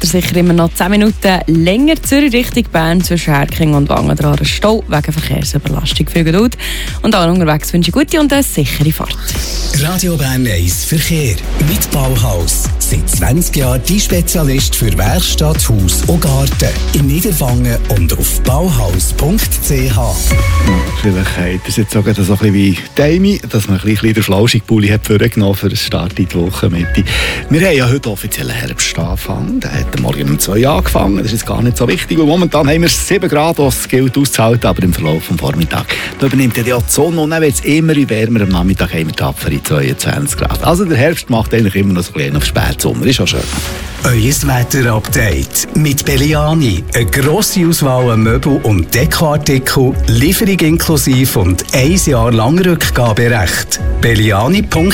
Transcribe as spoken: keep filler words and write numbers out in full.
ihr sicher immer noch zehn Minuten länger. Zürich Richtung Bern zwischen Herking und Wangen dran Stau wegen Verkehrsüberlastung. Viel Geduld. Und allen unterwegs wünsche ich gute und eine sichere Fahrt. Radio Bern eins Verkehr mit Bauhaus. Seit zwanzig Jahren die Spezialist für Werkstatt, Haus und Garten. In Niederwangen und auf bauhaus punkt c h. Vielleicht hat es jetzt sogar so ein bisschen wie Daimi, dass man ein bisschen den Flauschig-Pulli hat vorgenommen für den Start in die Wochenmitte. Wir haben ja heute offiziell einen Herbstanfang. Der hat morgen um zwei angefangen. Das ist jetzt gar nicht so wichtig. Und momentan haben wir sieben Grad, was gilt auszuhalten, aber im Verlauf des Vormittags. Da übernimmt ja die Sonne und dann wird es immer wärmer. Am Nachmittag haben wir tapfere zweiundzwanzig Grad. Also der Herbst macht eigentlich immer noch so ein bisschen auf Spätsommer. Ist auch schön. Euer Wetter-Update mit Belliani. Eine grosse Auswahl an Möbel- und Dekoartikel, Lieferung inklusive und ein Jahr lang Rückgaberecht. belliani punkt